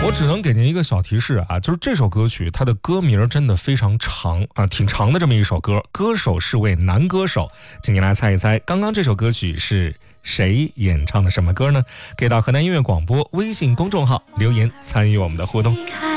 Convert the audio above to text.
我只能给您一个小提示啊，就是这首歌曲它的歌名真的非常长啊，挺长的这么一首歌，歌手是位男歌手，请您来猜一猜，刚刚这首歌曲是谁演唱的什么歌呢？可以到河南音乐广播微信公众号留言参与我们的互动。